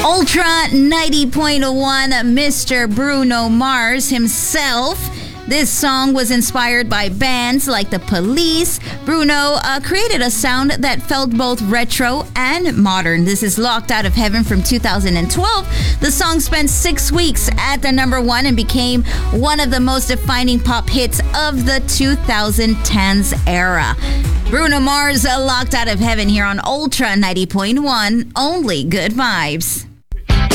Ultra 90.1, Mr. Bruno Mars himself. This song was inspired by bands like The Police. Bruno created a sound that felt both retro and modern. This is Locked Out of Heaven from 2012. The song spent 6 weeks at the number one and became one of the most defining pop hits of the 2010s era. Bruno Mars, Locked Out of Heaven here on Ultra 90.1. Only good vibes.